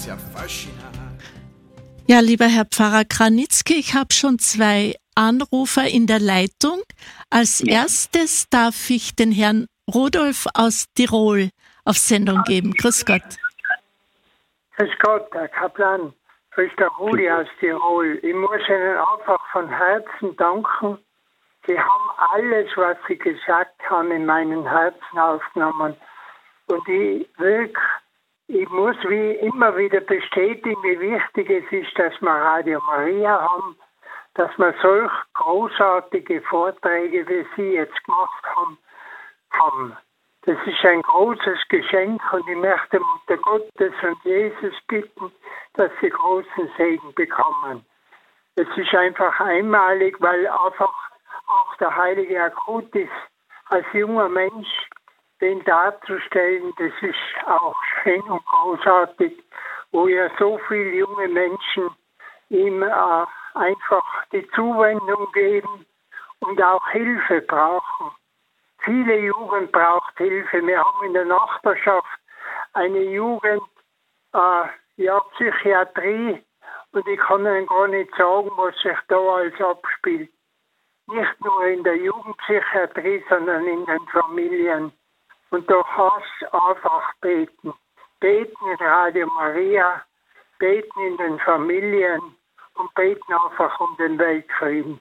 si affascina. Ja, lieber Herr Pfarrer Kranitzky, ich habe schon 2 Anrufer in der Leitung. Als erstes darf ich den Herrn Rudolf aus Tirol auf Sendung geben. Grüß Gott. Grüß Gott, Herr Kaplan. Grüß der Rudi aus Tirol. Ich muss Ihnen einfach von Herzen danken. Sie haben alles, was Sie gesagt haben, in meinen Herzen aufgenommen. Und ich muss wie immer wieder bestätigen, wie wichtig es ist, dass wir Radio Maria haben, dass wir solch großartige Vorträge, wie Sie jetzt gemacht haben. Das ist ein großes Geschenk und ich möchte Mutter Gottes und Jesus bitten, dass sie großen Segen bekommen. Es ist einfach einmalig, weil einfach auch der heilige Acutis als junger Mensch den darzustellen, das ist auch schön und großartig, wo ja so viele junge Menschen ihm einfach die Zuwendung geben und auch Hilfe brauchen. Viele Jugend braucht Hilfe. Wir haben in der Nachbarschaft eine Jugend, Psychiatrie, und ich kann Ihnen gar nicht sagen, was sich da alles abspielt. Nicht nur in der Jugendpsychiatrie, sondern in den Familien. Und da kannst du einfach beten. Beten in Radio Maria, beten in den Familien und beten einfach um den Weltfrieden.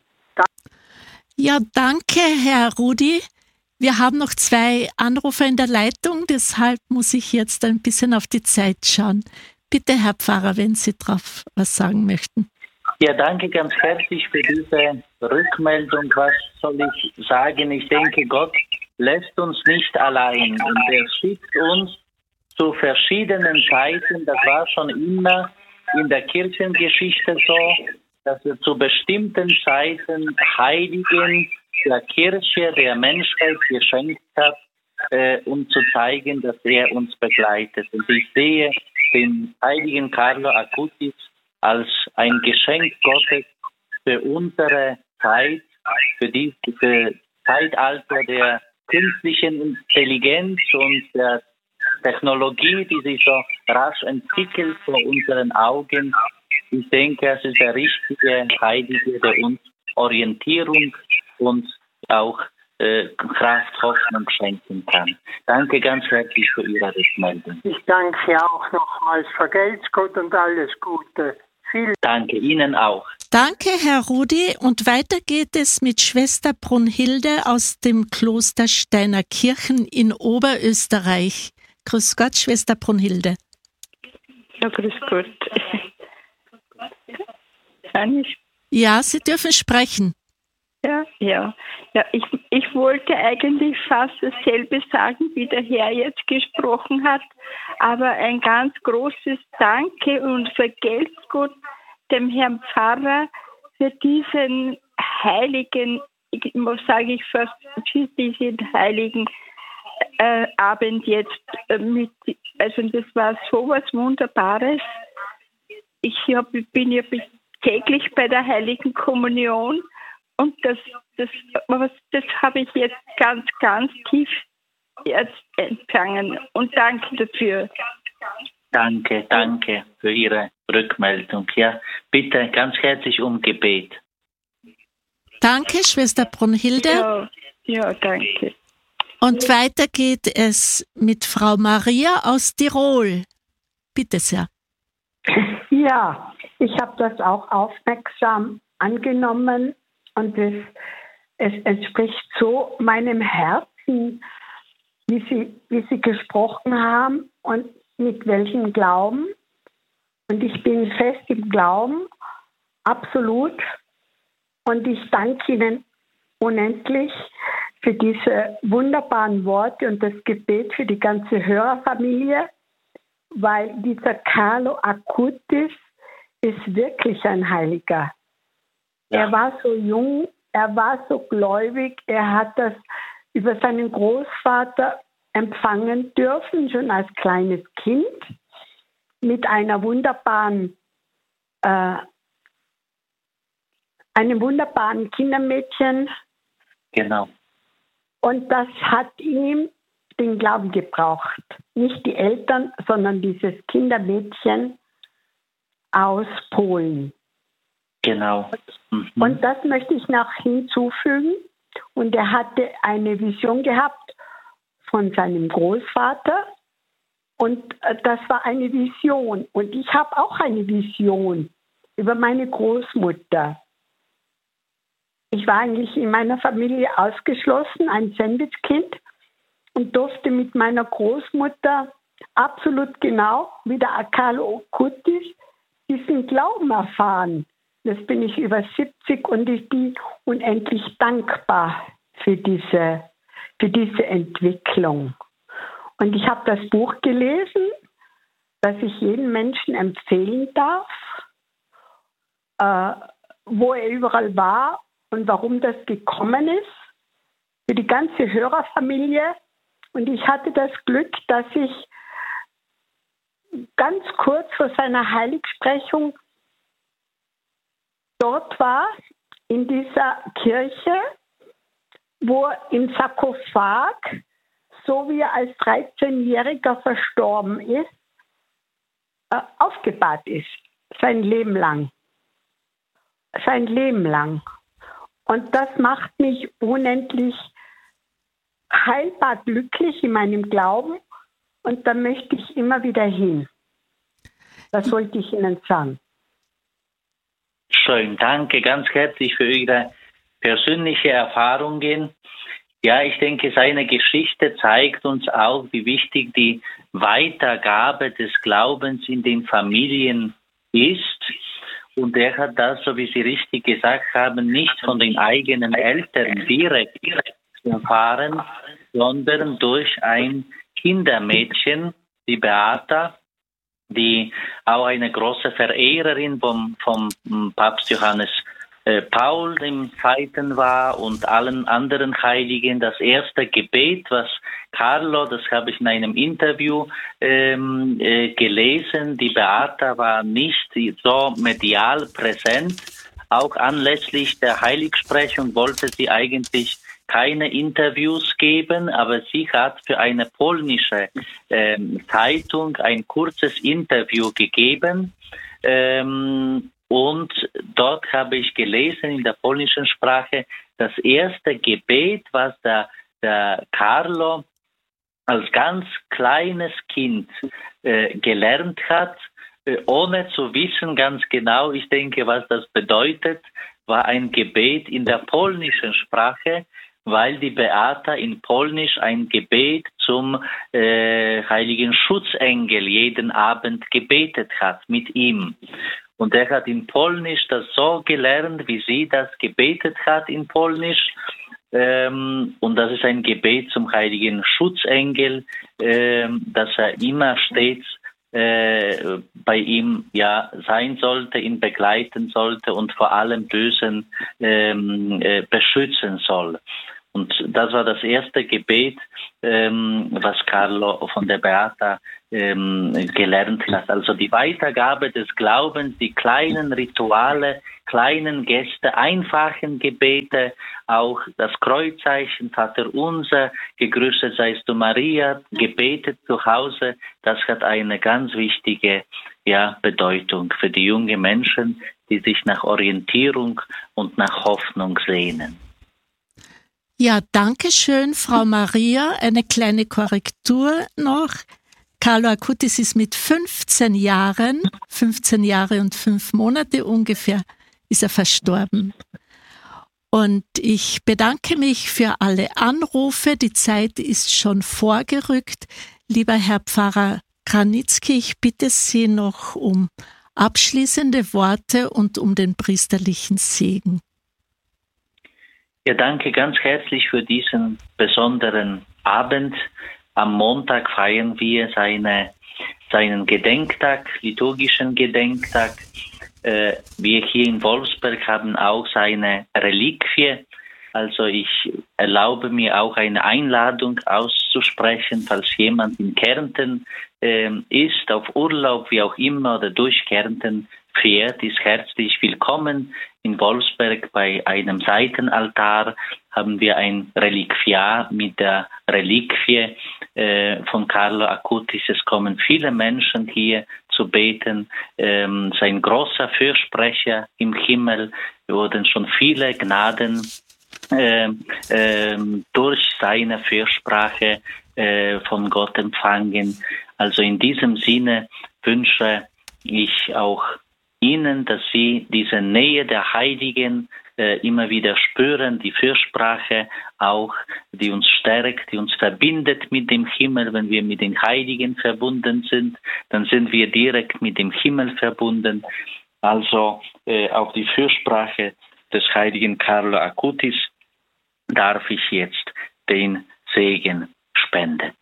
Ja, danke, Herr Rudi. Wir haben noch 2 Anrufer in der Leitung, deshalb muss ich jetzt ein bisschen auf die Zeit schauen. Bitte, Herr Pfarrer, wenn Sie drauf was sagen möchten. Ja, danke ganz herzlich für diese Rückmeldung. Was soll ich sagen? Ich denke, Gott lässt uns nicht allein und er schickt uns zu verschiedenen Zeiten. Das war schon immer in der Kirchengeschichte so, dass er zu bestimmten Zeiten Heiligen der Kirche, der Menschheit geschenkt hat, um zu zeigen, dass er uns begleitet. Und ich sehe den heiligen Carlo Acutis als ein Geschenk Gottes für unsere Zeit, für dieses Zeitalter der künstlichen Intelligenz und der Technologie, die sich so rasch entwickelt vor unseren Augen. Ich denke, es ist der richtige Heilige, der uns Orientierung und auch Kraft, Hoffnung schenken kann. Danke ganz herzlich für Ihre Rückmeldung. Ich danke auch nochmals. Vergelt's Gott und alles Gute. Danke Ihnen auch. Danke, Herr Rudi. Und weiter geht es mit Schwester Brunhilde aus dem Kloster Steinerkirchen in Oberösterreich. Grüß Gott, Schwester Brunhilde. Ja, grüß Gott. Kann ich? Ja, Sie dürfen sprechen. Ja, ich wollte eigentlich fast dasselbe sagen, wie der Herr jetzt gesprochen hat, aber ein ganz großes Danke und vergelt's Gott dem Herrn Pfarrer für diesen heiligen, sage ich fast, für diesen heiligen Abend jetzt also das war sowas Wunderbares. Ich bin ja täglich bei der Heiligen Kommunion. Und das habe ich jetzt ganz, ganz tief jetzt empfangen. Und danke dafür. Danke für Ihre Rückmeldung. Ja, bitte ganz herzlich um Gebet. Danke, Schwester Brunhilde. Ja, danke. Und weiter geht es mit Frau Maria aus Tirol. Bitte sehr. Ja, ich habe das auch aufmerksam angenommen. Und es entspricht so meinem Herzen, wie Sie gesprochen haben und mit welchem Glauben. Und ich bin fest im Glauben, absolut. Und ich danke Ihnen unendlich für diese wunderbaren Worte und das Gebet für die ganze Hörerfamilie, weil dieser Carlo Acutis ist wirklich ein Heiliger. Ja. Er war so jung, er war so gläubig, er hat das über seinen Großvater empfangen dürfen, schon als kleines Kind, mit einem wunderbaren Kindermädchen. Genau. Und das hat ihm den Glauben gebraucht. Nicht die Eltern, sondern dieses Kindermädchen aus Polen. Genau. Und das möchte ich noch hinzufügen. Und er hatte eine Vision gehabt von seinem Großvater. Und das war eine Vision. Und ich habe auch eine Vision über meine Großmutter. Ich war eigentlich in meiner Familie ausgeschlossen, ein Sandwich-Kind, und durfte mit meiner Großmutter absolut genau wie der Carlo Acutis diesen Glauben erfahren. Jetzt bin ich über 70 und ich bin unendlich dankbar für diese Entwicklung. Und ich habe das Buch gelesen, das ich jedem Menschen empfehlen darf, wo er überall war und warum das gekommen ist, für die ganze Hörerfamilie. Und ich hatte das Glück, dass ich ganz kurz vor seiner Heiligsprechung dort war, in dieser Kirche, wo er im Sarkophag, so wie er als 13-Jähriger verstorben ist, aufgebahrt ist, sein Leben lang. Sein Leben lang. Und das macht mich unendlich heilbar glücklich in meinem Glauben. Und da möchte ich immer wieder hin. Das wollte ich Ihnen sagen. Schön, danke ganz herzlich für Ihre persönliche Erfahrungen. Ja, ich denke, seine Geschichte zeigt uns auch, wie wichtig die Weitergabe des Glaubens in den Familien ist. Und er hat das, so wie Sie richtig gesagt haben, nicht von den eigenen Eltern direkt erfahren, sondern durch ein Kindermädchen, die Beata, die auch eine große Verehrerin vom Papst Johannes Paul II. War und allen anderen Heiligen. Das erste Gebet, was Carlo, das habe ich in einem Interview gelesen, die Beata war nicht so medial präsent. Auch anlässlich der Heiligsprechung wollte sie eigentlich keine Interviews geben, aber sie hat für eine polnische Zeitung ein kurzes Interview gegeben. Und dort habe ich gelesen in der polnischen Sprache, das erste Gebet, was der Carlo als ganz kleines Kind gelernt hat, ohne zu wissen ganz genau, ich denke, was das bedeutet, war ein Gebet in der polnischen Sprache, weil die Beata in Polnisch ein Gebet zum heiligen Schutzengel jeden Abend gebetet hat mit ihm. Und er hat in Polnisch das so gelernt, wie sie das gebetet hat in Polnisch. Und das ist ein Gebet zum heiligen Schutzengel, dass er immer stets bei ihm sein sollte, ihn begleiten sollte und vor allem Bösen beschützen soll. Und das war das erste Gebet, was Carlo von der Beata gelernt hat. Also die Weitergabe des Glaubens, die kleinen Rituale, kleinen Gäste, einfachen Gebete, auch das Kreuzzeichen, Vater unser, gegrüßet seist du Maria, gebetet zu Hause, das hat eine ganz wichtige Bedeutung für die jungen Menschen, die sich nach Orientierung und nach Hoffnung sehnen. Ja, danke schön, Frau Maria. Eine kleine Korrektur noch. Carlo Acutis ist mit 15 Jahre und 5 Monate ungefähr, ist er verstorben. Und ich bedanke mich für alle Anrufe. Die Zeit ist schon vorgerückt. Lieber Herr Pfarrer Granitzky, ich bitte Sie noch um abschließende Worte und um den priesterlichen Segen. Ja, danke ganz herzlich für diesen besonderen Abend. Am Montag feiern wir seinen Gedenktag, liturgischen Gedenktag. Wir hier in Wolfsberg haben auch seine Reliquie. Also ich erlaube mir auch eine Einladung auszusprechen, falls jemand in Kärnten ist, auf Urlaub, wie auch immer, oder durch Kärnten fährt, ist herzlich willkommen. In Wolfsberg bei einem Seitenaltar haben wir ein Reliquiar mit der Reliquie von Carlo Acutis. Es kommen viele Menschen hier zu beten. Sein großer Fürsprecher im Himmel, wurden schon viele Gnaden durch seine Fürsprache von Gott empfangen. Also in diesem Sinne wünsche ich auch Ihnen, dass Sie diese Nähe der Heiligen immer wieder spüren, die Fürsprache auch, die uns stärkt, die uns verbindet mit dem Himmel. Wenn wir mit den Heiligen verbunden sind, dann sind wir direkt mit dem Himmel verbunden. Also auf die Fürsprache des heiligen Carlo Acutis darf ich jetzt den Segen spenden.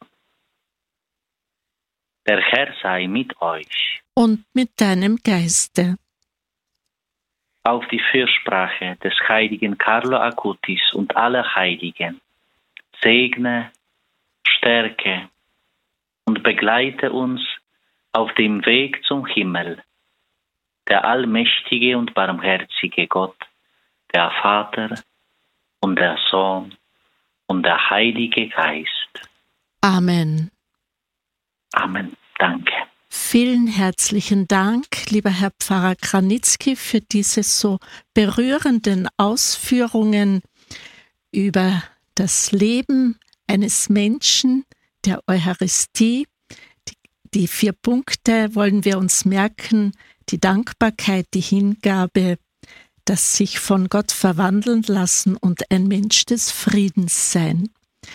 Der Herr sei mit euch. Und mit deinem Geiste. Auf die Fürsprache des heiligen Carlo Acutis und aller Heiligen segne, stärke und begleite uns auf dem Weg zum Himmel, der allmächtige und barmherzige Gott, der Vater und der Sohn und der Heilige Geist. Amen. Amen. Danke. Vielen herzlichen Dank, lieber Herr Pfarrer Kranitzky, für diese so berührenden Ausführungen über das Leben eines Menschen, der Eucharistie. Die 4 Punkte wollen wir uns merken: die Dankbarkeit, die Hingabe, das sich von Gott verwandeln lassen und ein Mensch des Friedens sein.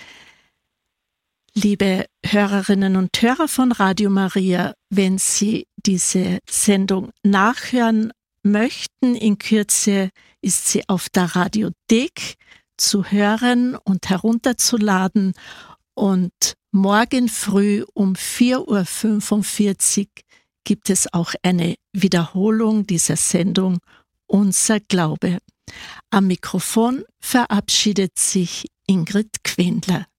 Liebe Hörerinnen und Hörer von Radio Maria, wenn Sie diese Sendung nachhören möchten, in Kürze ist sie auf der Radiothek zu hören und herunterzuladen. Und morgen früh um 4:45 Uhr gibt es auch eine Wiederholung dieser Sendung Unser Glaube. Am Mikrofon verabschiedet sich Ingrid Quendler.